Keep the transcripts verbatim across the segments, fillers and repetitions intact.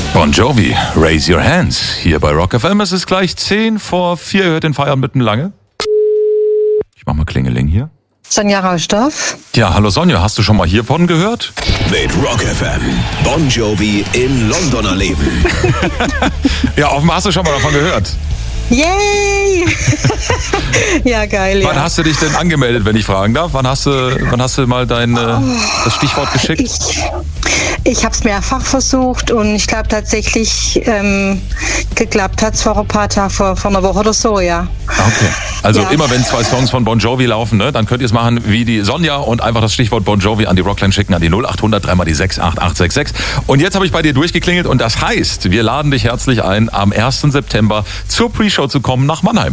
Bon Jovi, Raise Your Hands. Hier bei Rock F M. Es ist gleich zehn vor vier. Ihr hört den Feierabend mitten lange. Ich mach mal Klingeling hier. Sonja Rausdorf. Ja, hallo Sonja, hast du schon mal hiervon gehört? Mit Rock F M. Bon Jovi in London erleben. Ja, offenbar hast du schon mal davon gehört. Yay! Ja, geil, Wann ja. hast du dich denn angemeldet, wenn ich fragen darf? Wann hast du, wann hast du mal dein äh, das Stichwort geschickt? Ich, ich habe es mehrfach versucht und ich glaube tatsächlich ähm, geklappt hat es vor ein paar Tagen, vor, vor einer Woche oder so, ja. Okay. Also Ja. immer wenn zwei Songs von Bon Jovi laufen, ne, dann könnt ihr es machen wie die Sonja und einfach das Stichwort Bon Jovi an die Rockline schicken, an die null acht hundert drei mal die sechs acht acht sechs sechs. Und jetzt habe ich bei dir durchgeklingelt und das heißt, wir laden dich herzlich ein, am ersten September zur Pre-Show zu kommen nach Mannheim.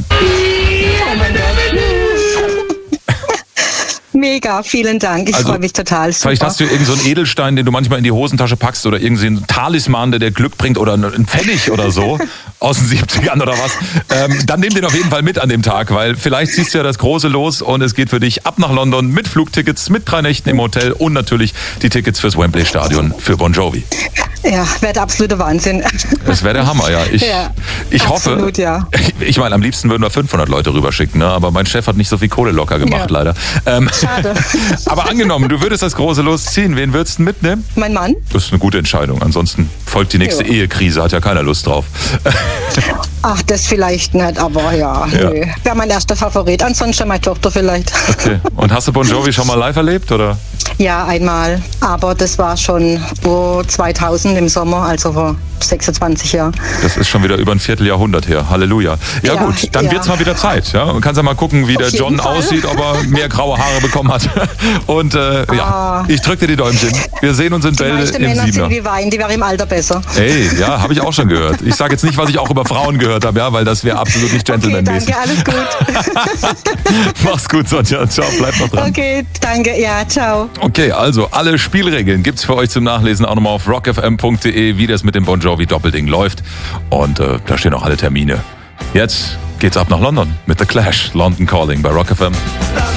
Mega, vielen Dank. Ich Also, freue mich total. Super. Vielleicht hast du irgend so einen Edelstein, den du manchmal in die Hosentasche packst oder irgendwie einen Talisman, der dir Glück bringt oder einen Pfennig oder so aus den siebzigern oder was. Ähm, dann nimm den auf jeden Fall mit an dem Tag, weil vielleicht ziehst du ja das große Los und es geht für dich ab nach London mit Flugtickets, mit drei Nächten im Hotel und natürlich die Tickets fürs Wembley Stadion für Bon Jovi. Ja, wäre der absolute Wahnsinn. Das wäre der Hammer, ja. Ich, Ja, ich hoffe, absolut, ja. ich meine, am liebsten würden wir fünfhundert Leute rüberschicken, ne? Aber mein Chef hat nicht so viel Kohle locker gemacht, Ja. leider. Ähm, Schade. aber angenommen, du würdest das große Los ziehen, wen würdest du mitnehmen? Mein Mann? Das ist eine gute Entscheidung. Ansonsten folgt die nächste Ja. Ehekrise, hat ja keiner Lust drauf. Ach, das vielleicht nicht, aber ja, Ja. nö. Wäre mein erster Favorit. Ansonsten meine Tochter vielleicht. Okay. Und hast du Bon Jovi schon mal live erlebt, oder? Ja, einmal. Aber das war schon vor zweitausend im Sommer, also vor sechsundzwanzig Jahren. Das ist schon wieder über ein Vierteljahrhundert her. Halleluja. Ja, Ja, gut, dann ja. wird's mal wieder Zeit. Ja? Und kannst ja mal gucken, wie der jeden John Fall. aussieht, ob er mehr graue Haare bekommen hat. Und äh, ja, Ah. ich drück dir die Däumchen. Wir sehen uns in Die Bälde meisten im Männer Siebener. sind wie Wein, die wären im Alter besser. Ey, ja, habe ich auch schon gehört. Ich sage jetzt nicht, was ich auch über Frauen gehört habe, ja, weil das wäre absolut nicht Okay, gentlemanmäßig. danke, alles gut. Mach's gut, Sonja. Ciao, bleib noch dran. Okay, danke, ja, ciao. Okay, also alle Spielregeln gibt's für euch zum Nachlesen auch nochmal auf rock f m punkt d e, wie das mit dem Bon Jovi Doppelding läuft. Und äh, da stehen auch alle Termine. Jetzt geht's ab nach London mit The Clash. London Calling bei Rock F M.